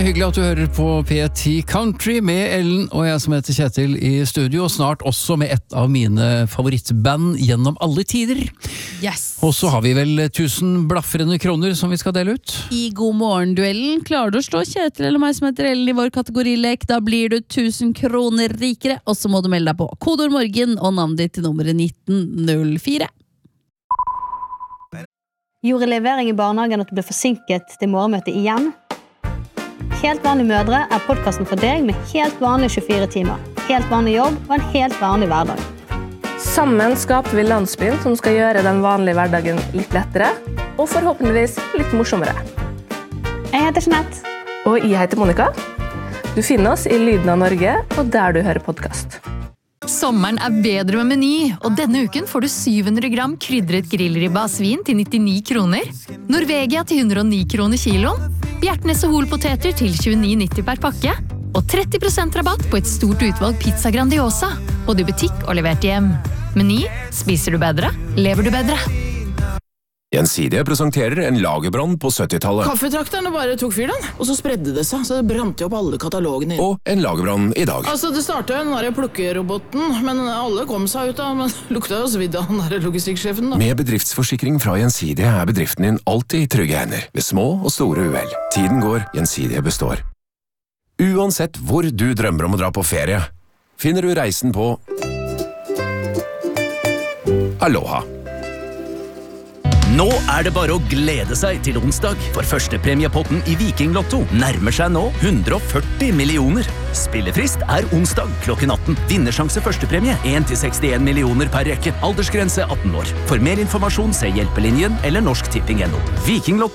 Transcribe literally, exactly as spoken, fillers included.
Hyggelig at du hører på P ti Country med Ellen og jeg som heter Kjetil i studio, og snart også med et av mine favorittband gjennom alle tider. Yes. Og så har vi vel tusen blaffrende kroner som vi skal dele ut. I God morgen-duellen klarer du å slå Kjetil eller meg som heter Ellen i vår kategorilek. Da blir du tusen kroner rikere, og så må du melde deg på Kodord morgen og navnet ditt til nummeret nitten null fire. Gjorde levering i barnehagen at du ble forsinket til morgenmøtet igjen? Helt vanlige mødre er podcasten for deg med helt vanlige tjuefire timer, helt vanlig jobb og en helt vanlig hverdag. Sammen skaper vi landsbyen som skal gjøre den vanlige hverdagen litt lettere, og forhåpentligvis litt morsommere. Jeg heter Jeanette. Og jeg heter Monica. Du finner oss i Lyden av Norge, og der du hører podcast. Sommeren er bedre med Meny, og denne uken får du syv hundre gram krydret grillribba av svin til nittini kroner, Norvegia til hundre og ni kroner kiloen, Bjertnæs og Hol-poteter til tjueni nitti per pakke, og tretti prosent rabatt på et stort utvalg pizza Grandiosa, både i butikk og levert hjem. Meny, spiser du bedre, lever du bedre. Gjensidige presenterer en lagerbrann på syttitallet. Kaffetrakterne bare tok fyr den, og så spredde det seg, så det brant jo opp alle katalogene. Og en lagerbrann i dag. Altså, det startet jo den der plukkeroboten, men alle kom seg ut av, men lukta jo svidd av den der logistikksjefen da. Med bedriftsforsikring fra Gjensidige er bedriften din alltid i trygge hender, ved små og store uhell. Tiden går, Gjensidige består. Uansett hvor du drømmer om å dra på ferie, finner du reisen på Aloha. Nå er det bare å glede seg til onsdag, for første premiepotten i Viking Lotto nærmer seg nå hundre og førti millioner. Spillefrist er onsdag klokken atten. Vinnersjanse førstepremie en til sekstien millioner per rekke. Aldersgrense atten år. For mer informasjon se Hjelpelinjen eller Norsk Tipping punktum no. Viking Lotto.